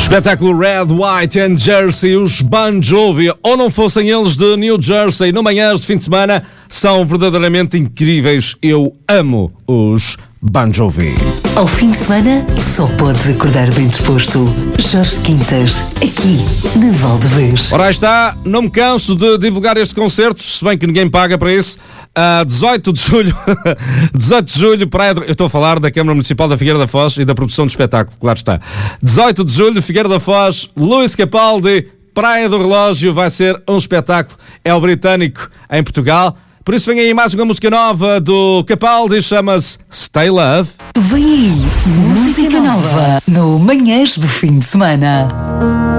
Espetáculo Red, White and Jersey, os Bon Jovi, ou não fossem eles de New Jersey, no manhãs de fim de semana, são verdadeiramente incríveis. Eu amo os Bon Jovi. Ao fim de semana, só podes acordar bem disposto. Jorge Quintas, aqui na Valdevez. Ora, aí está, não me canso de divulgar este concerto, se bem que ninguém paga para isso. 18 de julho, 18 de julho, Praia do... Eu estou a falar da Câmara Municipal da Figueira da Foz e da produção do espetáculo, claro está. 18 de julho, Figueira da Foz, Luís Capaldi, Praia do Relógio, vai ser um espetáculo. É o britânico em Portugal. Por isso vem aí mais uma música nova do Capaldi, chama-se Stay Love. Vem aí, música nova no Manhãs do Fim de Semana.